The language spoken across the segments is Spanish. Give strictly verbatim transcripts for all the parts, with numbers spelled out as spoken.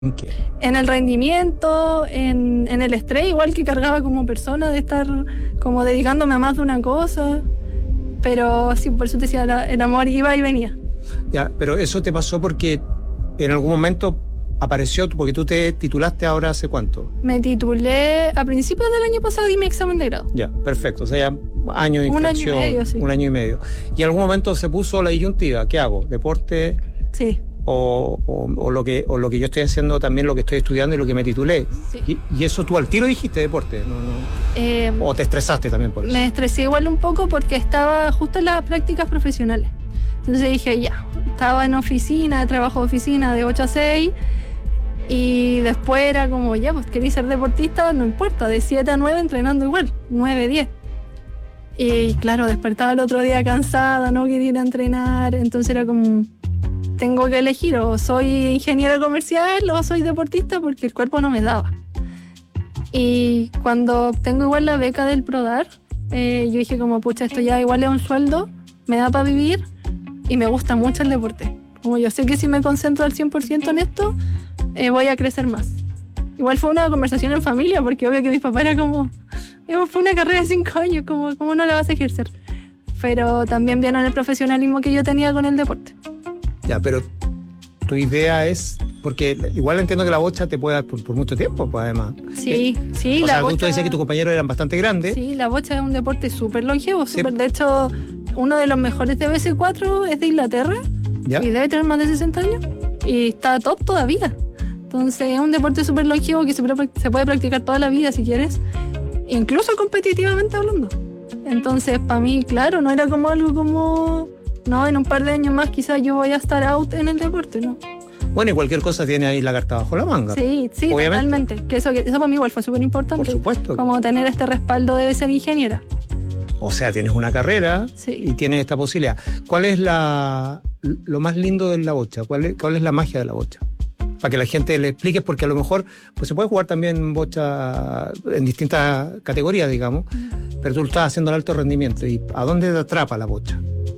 ¿En qué? En el rendimiento, en, en el estrés, igual que cargaba como persona de estar como dedicándome a más de una cosa. Pero sí, por eso te decía, la- el amor iba y venía. Ya, pero eso te pasó porque en algún momento apareció, porque tú te titulaste ahora hace cuánto. Me titulé a principios del año pasado y mi examen de grado. Ya, perfecto. O sea, ya año de Un año y inflexión, medio, sí. un año y medio. Y en algún momento se puso la disyuntiva. ¿Qué hago? ¿Deporte Sí. o, o, o lo que, o lo que yo estoy haciendo también, lo que estoy estudiando y lo que me titulé? Sí. Y, y eso tú al tiro dijiste deporte, ¿no? no. Eh, O te estresaste también por eso. me estresé igual un poco porque estaba justo en las prácticas profesionales. Entonces dije, ya, estaba en oficina, trabajo de oficina de ocho a seis. Y después era como, ya, pues queréis ser deportista, no importa, de siete a nueve entrenando igual, nueve, diez. Y claro, despertaba el otro día cansada, no quería ir a entrenar, entonces era como, tengo que elegir, o soy ingeniero comercial o soy deportista porque el cuerpo no me daba. Y cuando tengo igual la beca del Prodar, eh, yo dije como, pucha, esto ya igual es un sueldo, me da para vivir y me gusta mucho el deporte. Como yo sé que si me concentro al cien por ciento en esto, eh, voy a crecer más. Igual fue una conversación en familia, porque obvio que mi papá era como, "Eh, fue una carrera de cinco años, como, ¿cómo no la vas a ejercer?" Pero también vieron el profesionalismo que yo tenía con el deporte. Ya, pero tu idea es, porque igual entiendo que la bocha te puede dar por, por mucho tiempo, pues además. Sí, sí, O la sea, tú bocha, decías que tus compañeros eran bastante grandes. sí, la bocha es un deporte súper longevo, Sí. súper, de hecho, uno de los mejores de B C cuatro es de Inglaterra, ¿Ya? y debe tener más de sesenta años, y está top todavía. Entonces es un deporte súper longevo que se, puede- se puede practicar toda la vida si quieres, incluso competitivamente hablando. Entonces para mí, claro, no era como algo como, no, en un par de años más quizás yo voy a estar out en el deporte, ¿no? Bueno, y cualquier cosa tiene ahí la carta bajo la manga. Sí, sí, Obviamente. totalmente. Que eso, que eso para mí igual fue súper importante. Por supuesto. Como tener este respaldo de ser ingeniera. O sea, tienes una carrera Sí. y tienes esta posibilidad. ¿Cuál es la, lo más lindo de la bocha? ¿Cuál es, cuál es la magia de la bocha? Para que la gente le expliques, porque a lo mejor pues se puede jugar también bocha en distintas categorías, digamos, pero tú lo estás haciendo al alto rendimiento. ¿Y a dónde te atrapa la bocha?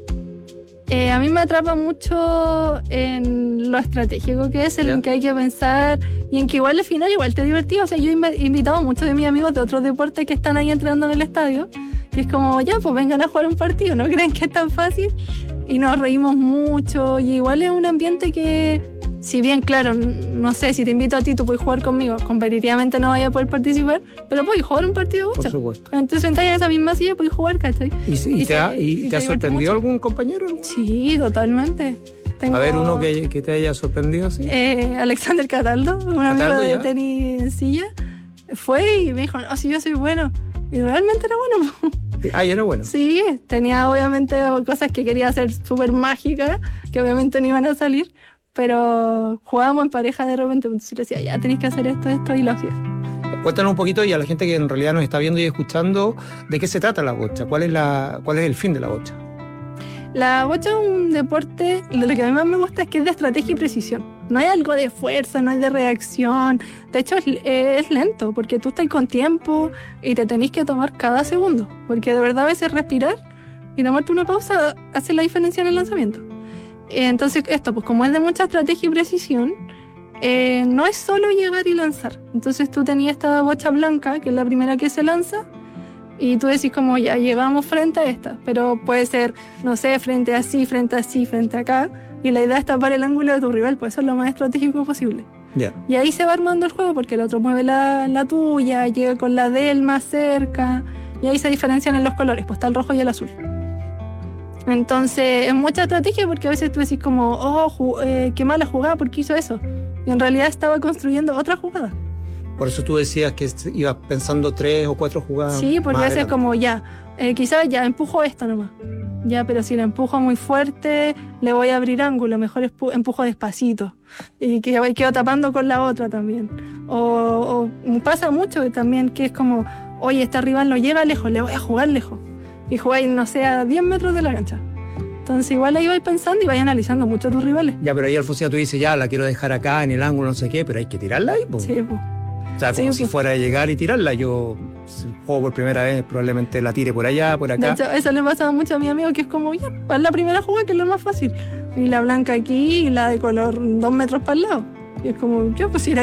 Eh, a mí me atrapa mucho en lo estratégico que es, en Ya. que hay que pensar y en que igual al final igual te divertido. O sea, yo he inv- invitado a muchos de mis amigos de otros deportes que están ahí entrenando en el estadio y es como, ya, pues vengan a jugar un partido, ¿no creen que es tan fácil? Y nos reímos mucho y igual es un ambiente que, si bien, claro, n- no sé, si te invito a ti, tú puedes jugar conmigo, competitivamente no vaya a poder participar, pero puedes jugar un partido de Por bocha. supuesto. Entonces sentáis en esa misma silla, puedes jugar, ¿cachai? ¿Y, y Y te, se- ha, y y te se ha divierte sorprendido mucho. algún compañero? Sí, totalmente. Tengo, A ver, uno que, que te haya sorprendido, sí. eh, Alexander Cataldo, un amigo Cataldo, de ya. tenis en silla, fue y me dijo, no, si yo soy bueno. Y realmente era bueno. Ah, y era bueno. Sí, tenía obviamente cosas que quería hacer súper mágicas, que obviamente no iban a salir, pero jugábamos en pareja de repente, entonces le decía, ya tenéis que hacer esto, esto, y lo hacía. Cuéntanos un poquito, y a la gente que en realidad nos está viendo y escuchando, ¿de qué se trata la bocha? ¿Cuál es, la, cuál es el fin de la bocha? La bocha es un deporte, lo que a mí más me gusta es que es de estrategia y precisión. No hay algo de fuerza, no hay de reacción. De hecho, es, es lento, porque tú estás con tiempo y te tenés que tomar cada segundo. Porque de verdad a veces respirar y tomarte una pausa hace la diferencia en el lanzamiento. Entonces, esto, pues como es de mucha estrategia y precisión, eh, no es solo llegar y lanzar. Entonces tú tenías esta bocha blanca, que es la primera que se lanza, y tú decís como, ya, llegamos frente a esta, pero puede ser, no sé, frente así, frente así, frente acá, y la idea es tapar el ángulo de tu rival, pues eso es lo más estratégico posible. Ya. Y ahí se va armando el juego, porque el otro mueve la, la tuya, llega con la de él más cerca, y ahí se diferencian en los colores, pues está el rojo y el azul. Entonces es mucha estrategia, porque a veces tú decís como, oh, ju- eh, qué mala jugada, ¿por qué hizo eso? Y en realidad estaba construyendo otra jugada. Por eso tú decías que ibas pensando tres o cuatro jugadas. Sí, porque a más veces adelante. como ya, eh, quizás ya empujo esto nomás. Ya, pero si la empujo muy fuerte, le voy a abrir ángulo, mejor espu- empujo despacito. Y que voy- quedo tapando con la otra también. O, o pasa mucho también que es como, oye, este rival no llega lejos, le voy a jugar lejos. Y jugáis, no sé, a diez metros de la cancha. Entonces igual ahí vais pensando y vais analizando mucho a tus rivales. Ya, pero ahí Alfonsina tú dices, ya, la quiero dejar acá en el ángulo, no sé qué, pero hay que tirarla ahí, po. Sí, pues. O sea, como Sí, si pues. fuera a llegar y tirarla. Yo, si juego por primera vez, probablemente la tire por allá, por De acá. hecho, eso le pasaba mucho a mi amigo, que es como, ya, es la primera jugada que es lo más fácil. Y la blanca aquí y la de color dos metros para el lado. Y es como, yo pues si era